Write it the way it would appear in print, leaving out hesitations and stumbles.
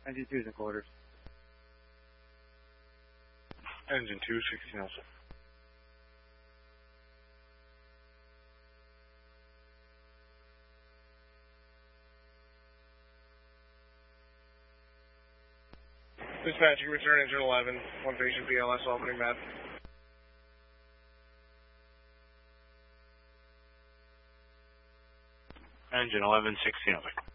Engine 2's in quarters. Engine 2, 1606. Dispatch, you return engine 11, one patient BLS opening mat. Engine 11, 1606.